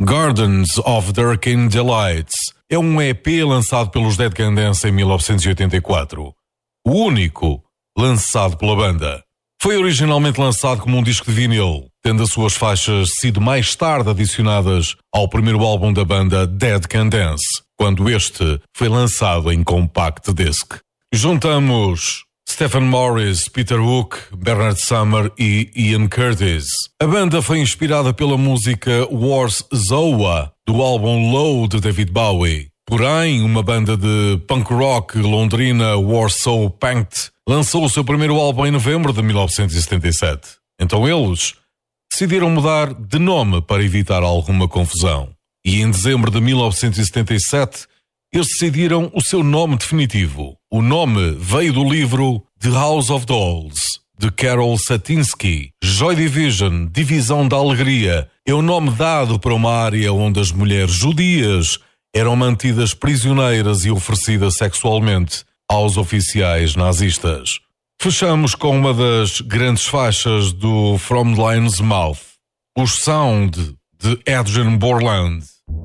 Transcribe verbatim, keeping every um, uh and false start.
Gardens of Darkened Delights é um E P lançado pelos Dead Can Dance em mil novecentos e oitenta e quatro. O único lançado pela banda. Foi originalmente lançado como um disco de vinil, tendo as suas faixas sido mais tarde adicionadas ao primeiro álbum da banda Dead Can Dance, quando este foi lançado em compact disc. Juntamos Stephen Morris, Peter Hook, Bernard Sumner e Ian Curtis. A banda foi inspirada pela música Wars Zoa, do álbum Low de David Bowie. Porém, uma banda de punk rock londrina, Warsaw Pact, lançou o seu primeiro álbum em novembro de mil novecentos e setenta e sete. Então eles decidiram mudar de nome para evitar alguma confusão. E em dezembro de mil novecentos e setenta e sete, eles decidiram o seu nome definitivo. O nome veio do livro The House of Dolls, de Carol Satinsky. Joy Division, Divisão da Alegria, é o nome dado para uma área onde as mulheres judias eram mantidas prisioneiras e oferecidas sexualmente aos oficiais nazistas. Fechamos com uma das grandes faixas do From the Lion's Mouth, o Sound de Adrian Borland.